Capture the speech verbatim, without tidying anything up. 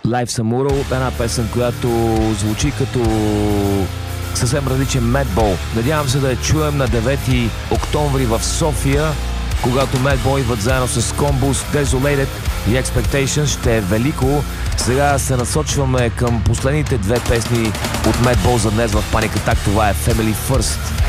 Live Samuro, една песен, която звучи като съвсем различен Madball. Надявам се да я чуем на девети октомври в София, когато Madball идват заедно с Combus, Desolated и Expectations. Ще е велико. Сега се насочваме към последните две песни от Madball за днес в Panic Attack. Това е Family First.